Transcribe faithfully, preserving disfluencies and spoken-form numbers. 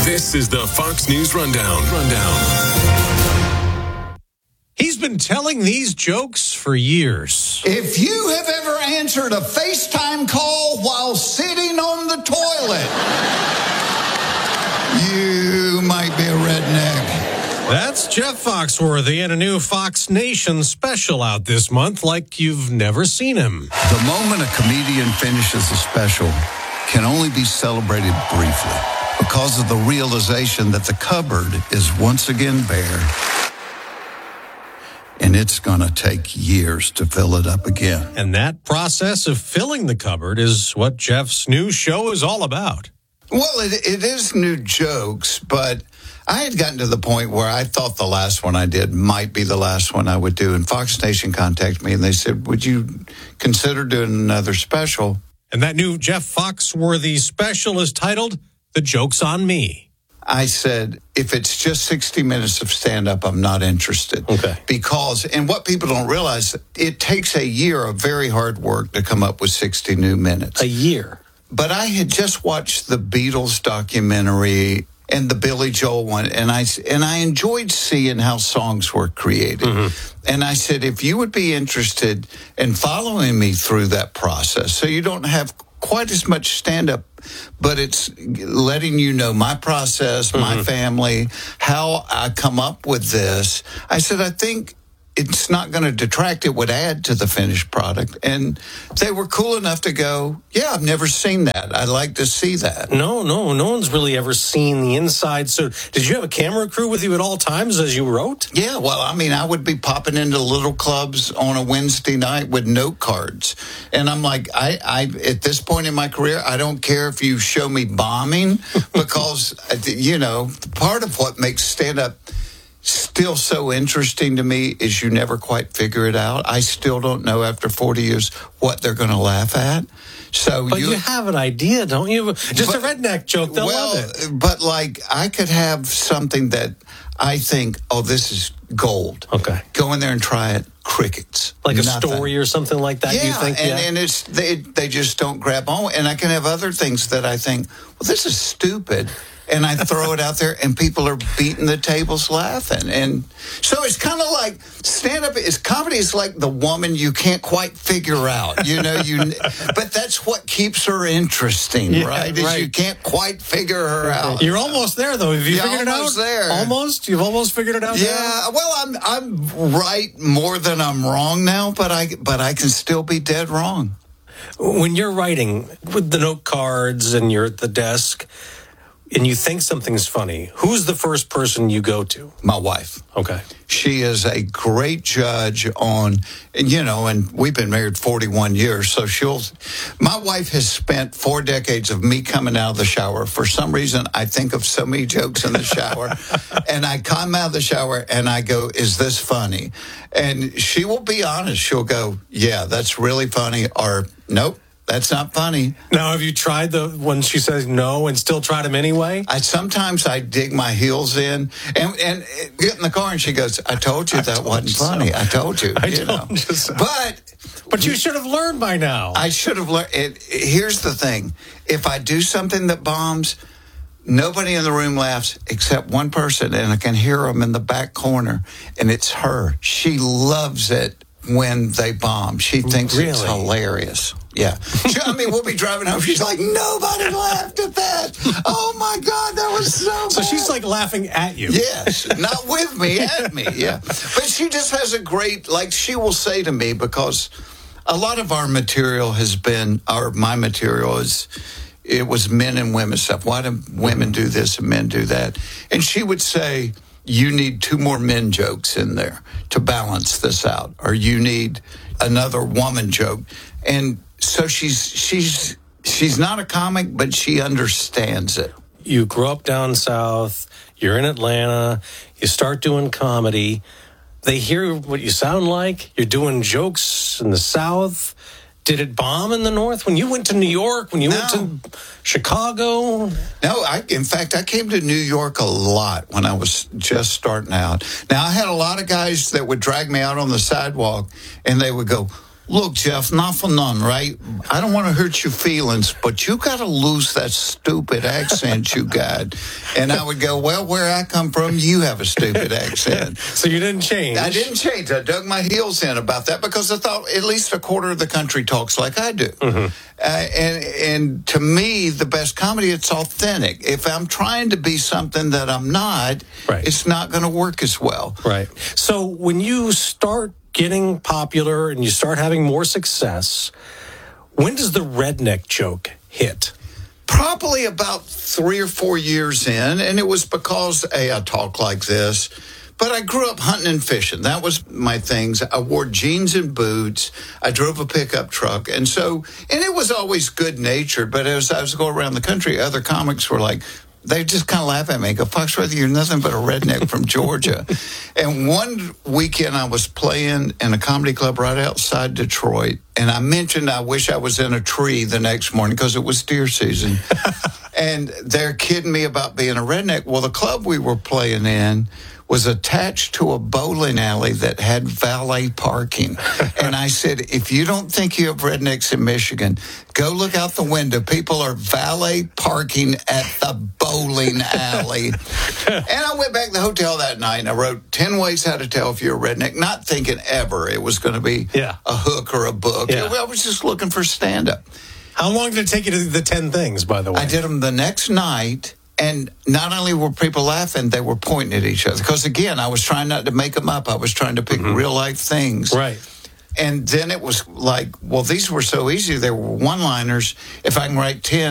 This is the Fox News Rundown. Rundown. He's been telling these jokes for years. If you have ever answered a FaceTime call while sitting on the toilet, you might be a redneck. That's Jeff Foxworthy in a new Fox Nation special out this month like you've never seen him. The moment a comedian finishes a special can only be celebrated briefly because of the realization that the cupboard is once again bare. And it's going to take years to fill it up again. And that process of filling the cupboard is what Jeff's new show is all about. Well, it, it is new jokes, but I had gotten to the point where I thought the last one I did might be the last one I would do. And Fox Nation contacted me and they said, would you consider doing another special? And that new Jeff Foxworthy special is titled The Joke's on Me. I said, if it's just sixty minutes of stand-up, I'm not interested. Okay. Because, and what people don't realize, it takes a year of very hard work to come up with sixty new minutes. A year. But I had just watched the Beatles documentary and the Billy Joel one, and I, and I enjoyed seeing how songs were created. Mm-hmm. And I said, if you would be interested in following me through that process, so you don't have quite as much stand-up, but it's letting you know my process, mm-hmm. my family, how I come up with this. I said, I think it's not going to detract. It would add to the finished product. And they were cool enough to go, yeah, I've never seen that. I'd like to see that. No, no, no one's really ever seen the inside. So did you have a camera crew with you at all times as you wrote? Yeah, well, I mean, I would be popping into little clubs on a Wednesday night with note cards. And I'm like, I, I at this point in my career, I don't care if you show me bombing because, you know, part of what makes stand-up still so interesting to me is you never quite figure it out. I still don't know after forty years what they're going to laugh at. So but you, you have an idea, don't you? Just but, a redneck joke. They'll well, love it. But like I could have something that I think, oh, this is gold. Okay. Go in there and try it. Crickets. Like Nothing. a story or something like that, yeah, you think? And, yeah, and it's they, they just don't grab on. And I can have other things that I think, well, this is stupid. And I throw it out there, and people are beating the tables laughing. And so it's kind of like stand-up is comedy is like the woman you can't quite figure out, you know. You, but that's what keeps her interesting, yeah, right? Is right. you can't quite figure her out. You're almost there, though. Have you You're figured it out? Almost there. Almost. You've almost figured it out. Yeah. Now? Well, I'm I'm right more than I'm wrong now, but I but I can still be dead wrong. When you're writing with the note cards and you're at the desk, and you think something's funny, who's the first person you go to? My wife. Okay. She is a great judge on, and you know, and we've been married forty-one years, so she'll, my wife has spent four decades of me coming out of the shower. For some reason, I think of so many jokes in the shower, and I come out of the shower and I go, is this funny? And she will be honest. She'll go, yeah, that's really funny, or nope. That's not funny. Now, have you tried the when she says no and still tried them anyway? I sometimes I dig my heels in and, and get in the car and she goes, I told you that wasn't so. funny. I told you. I you told know. you so. But But you should have learned by now. I should have learned. It, here's the thing. If I do something that bombs, nobody in the room laughs except one person, and I can hear them in the back corner, and it's her. She loves it when they bomb. She thinks really? It's hilarious. Yeah. She, I mean, we'll be driving home. She's like, nobody laughed at that. Oh, my God, that was so So bad. she's like laughing at you. Yes, not with me, at me, yeah. But she just has a great, like, she will say to me, because a lot of our material has been, our my material is, it was men and women stuff. Why do women do this and men do that? And she would say, you need two more men jokes in there to balance this out, or you need another woman joke. And so she's she's she's not a comic, but she understands it. You grew up down south, you're in Atlanta, you start doing comedy. They hear what you sound like, you're doing jokes in the South. Did it bomb in the North? When you went to New York, when you No. went to Chicago? No, I, in fact, I came to New York a lot when I was just starting out. Now, I had a lot of guys that would drag me out on the sidewalk, and they would go, Look, Jeff, not for none, right? I don't want to hurt your feelings, but you got to lose that stupid accent you got. And I would go, well, where I come from, you have a stupid accent. So you didn't change. I didn't change. I dug my heels in about that because I thought at least a quarter of the country talks like I do. Mm-hmm. Uh, and and to me, the best comedy, it's authentic. If I'm trying to be something that I'm not, right. it's not going to work as well. Right. So when you start getting popular and you start having more success, when does the redneck joke hit? Probably about three or four years in, and it was because, A, I talk like this, but I grew up hunting and fishing. That was my things. I wore jeans and boots. I drove a pickup truck. And so, and it was always good-natured, but as I was going around the country, other comics were like, they just kind of laugh at me. Go, Foxworthy, you're nothing but a redneck from Georgia. And one weekend I was playing in a comedy club right outside Detroit, and I mentioned I wish I was in a tree the next morning because it was deer season. And they're kidding me about being a redneck. Well, the club we were playing in was attached to a bowling alley that had valet parking. And I said, if you don't think you have rednecks in Michigan, go look out the window. People are valet parking at the bowling alley. And I went back to the hotel that night and I wrote ten ways how to tell if you're a redneck, not thinking ever it was going to be yeah. a hook or a book. Yeah. I was just looking for stand-up. How long did it take you to do the ten things, by the way? I did them the next night. And not only were people laughing, they were pointing at each other. Because, again, I was trying not to make them up. I was trying to pick mm-hmm. real-life things. Right. And then it was like, well, these were so easy. They were one-liners. If I can write ten,